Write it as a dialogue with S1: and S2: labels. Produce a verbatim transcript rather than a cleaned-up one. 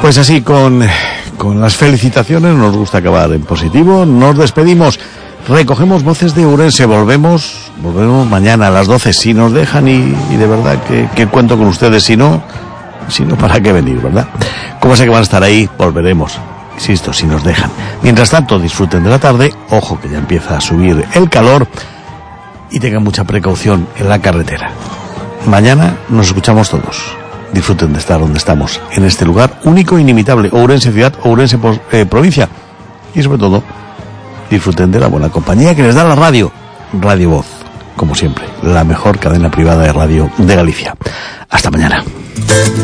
S1: Pues así, con, con las felicitaciones, nos gusta acabar en positivo. Nos despedimos, recogemos voces de Ourense, volvemos, volvemos mañana a las doce, si nos dejan, y, y de verdad que, que cuento con ustedes, si no, si no, ¿para qué venir, verdad? Como sé que van a estar ahí, volveremos, insisto, si nos dejan. Mientras tanto, disfruten de la tarde, ojo que ya empieza a subir el calor, y tengan mucha precaución en la carretera. Mañana nos escuchamos todos. Disfruten de estar donde estamos, en este lugar único e inimitable, Ourense ciudad, Ourense eh, provincia, y sobre todo disfruten de la buena compañía que les da la radio, Radio Voz, como siempre, la mejor cadena privada de radio de Galicia. Hasta mañana.